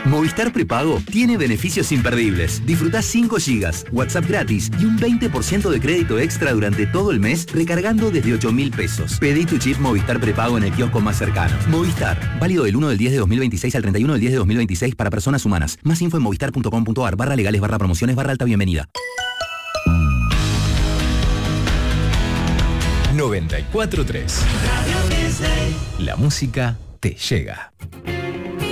Movistar Prepago tiene beneficios imperdibles. Disfrutá 5 GB, WhatsApp gratis y un 20% de crédito extra durante todo el mes recargando desde 8.000 pesos. Pedí tu chip Movistar Prepago en el kiosco más cercano. Movistar, válido del 1 del 10 de 2026 al 31 del 10 de 2026 para personas humanas. Más info en movistar.com.ar/legales/promociones/alta bienvenida. 94.3. La música te llega.